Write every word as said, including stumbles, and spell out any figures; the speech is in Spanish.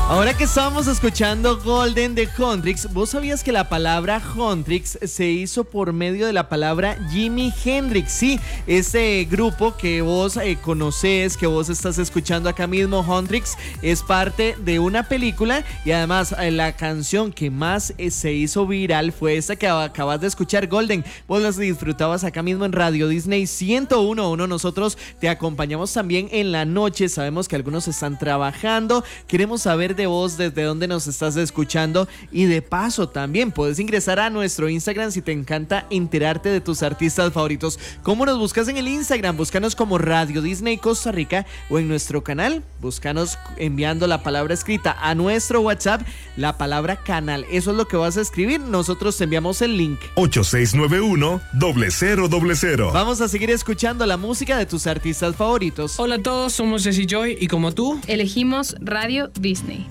Ahora que estábamos escuchando Golden de Hendrix, ¿vos sabías que la palabra Hendrix se hizo por medio de la palabra Jimi Hendrix? Sí, ese grupo que vos eh, conocés, que vos estás escuchando acá mismo, Hendrix, es parte de una película y además eh, la canción que más eh, se hizo viral fue esta que acabas de escuchar, Golden. Vos las disfrutabas acá mismo en Radio Disney ciento uno punto uno. Nosotros te acompañamos también en la noche. Sabemos que algunos están trabajando. Queremos saber de vos desde dónde nos estás escuchando y de paso también puedes ingresar a nuestro Instagram si te encanta enterarte de tus artistas favoritos. ¿Cómo nos buscas en el Instagram? Búscanos como Radio Disney Costa Rica o en nuestro canal. Búscanos enviando la palabra escrita a nuestro WhatsApp, la palabra canal. Eso es lo que vas a escribir. Nosotros te enviamos el link. ocho seis nueve uno, cero cero cero. Vamos a seguir escuchando la música de tus artistas favoritos. Hola a todos, somos Jesse Joy y como tú, elegimos Radio Disney.